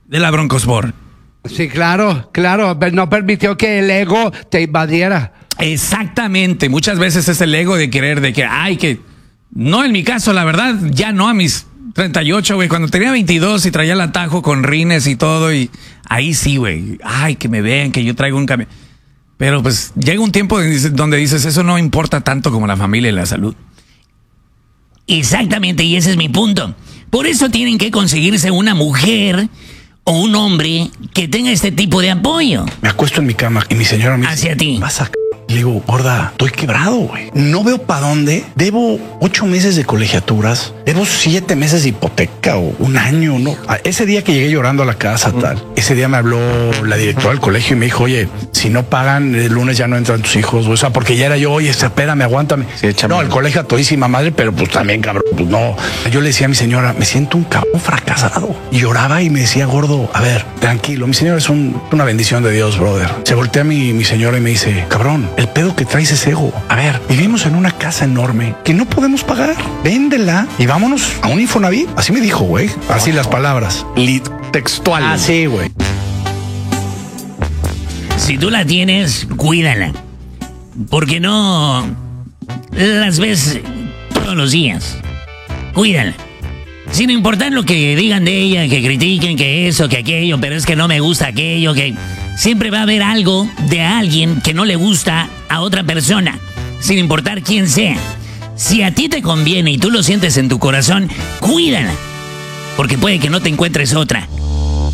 de la Broncosport. Sí, claro, pero no permitió que el ego te invadiera. Exactamente, muchas veces es el ego de querer, no en mi caso, la verdad, ya no a mis 38, güey, cuando tenía 22 y traía el atajo con rines y todo, y ahí sí, güey, que me vean que yo traigo un cambio. Pero pues llega un tiempo donde dices, eso no importa tanto como la familia y la salud. Exactamente, y ese es mi punto. Por eso tienen que conseguirse una mujer o un hombre que tenga este tipo de apoyo. Me acuesto en mi cama y mi señora me dice, hacia ti. Vas a le digo, gorda, estoy quebrado, güey. No veo para dónde. Debo 8 meses de colegiaturas. Debo 7 meses de hipoteca o un año, ¿no? Ese día que llegué llorando a la casa, tal. Ese día me habló la directora del colegio y me dijo, oye, si no pagan, el lunes ya no entran tus hijos. O sea, porque ya era yo, oye, espérame, aguántame. Sí, no, el colegio a todísima madre, pero pues también, cabrón, pues no. Yo le decía a mi señora, me siento un cabrón fracasado. Y lloraba y me decía, gordo, a ver, tranquilo. Mi señora es una bendición de Dios, brother. Se voltea a mi señora y me dice, cabrón, el pedo que traes es ego. A ver, vivimos en una casa enorme que no podemos pagar. Véndela y vámonos a un Infonavit. Así me dijo, güey. Así las palabras. Textual. Así, güey. Si tú la tienes, cuídala. Porque no las ves todos los días. Cuídala. Sin importar lo que digan de ella, que critiquen, que eso, que aquello, pero es que no me gusta aquello, que... Siempre va a haber algo de alguien que no le gusta a otra persona, sin importar quién sea. Si a ti te conviene y tú lo sientes en tu corazón, cuídala, porque puede que no te encuentres otra.